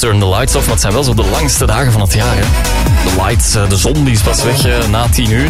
Turn the Lights Off. Maar het zijn wel zo de langste dagen van het jaar. Hè. De lights, de zon die is pas weg na 10 uur.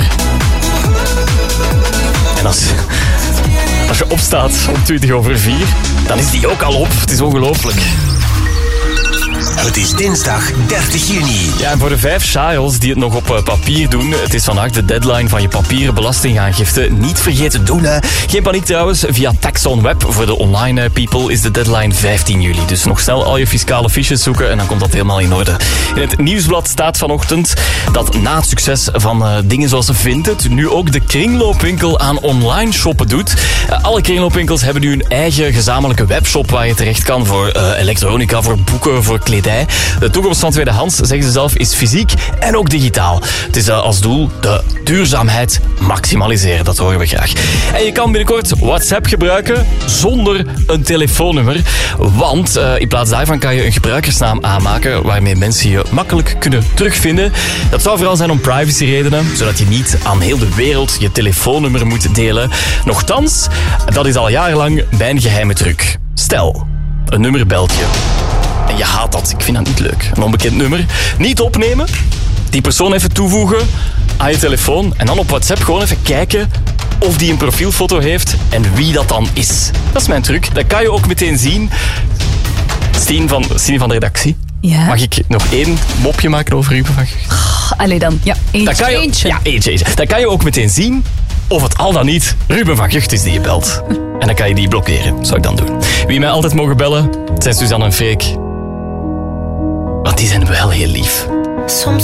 En als je opstaat om 4:20, dan is die ook al op. Het is ongelooflijk. Het is dinsdag 30 juni. Ja, en voor de 5 Shiles die het nog op papier doen, het is vandaag de deadline van je papieren belastingaangifte. Niet vergeten doen, hè. Geen paniek trouwens, via Tax on Web voor de online people is de deadline 15 juli. Dus nog snel al je fiscale fiches zoeken en dan komt dat helemaal in orde. In het nieuwsblad staat vanochtend dat na het succes van dingen zoals Vinted nu ook de kringloopwinkel aan online shoppen doet. Alle kringloopwinkels hebben nu een eigen gezamenlijke webshop waar je terecht kan voor elektronica, voor boeken, voor kledij. De toekomst van tweedehands, zeggen ze zelf, is fysiek en ook digitaal. Het is als doel de duurzaamheid maximaliseren. Dat horen we graag. En je kan binnenkort WhatsApp gebruiken zonder een telefoonnummer. Want in plaats daarvan kan je een gebruikersnaam aanmaken waarmee mensen je makkelijk kunnen terugvinden. Dat zou vooral zijn om privacyredenen, zodat je niet aan heel de wereld je telefoonnummer moet delen. Nochtans, dat is al jarenlang mijn geheime truc. Stel, een nummer belt je. En je haat dat. Ik vind dat niet leuk. Een onbekend nummer. Niet opnemen. Die persoon even toevoegen aan je telefoon. En dan op WhatsApp gewoon even kijken of die een profielfoto heeft en wie dat dan is. Dat is mijn truc. Dat kan je ook meteen zien. Stien van de redactie. Ja? Mag ik nog 1 mopje maken over Ruben van Gucht? Allee dan. Ja, eentje. Ja, eentje. Dan kan je ook meteen zien of het al dan niet Ruben van Gucht is die je belt. En dan kan je die blokkeren. Dat zou ik dan doen. Wie mij altijd mogen bellen, het zijn Suzanne en Freek. Want die zijn wel heel lief. Soms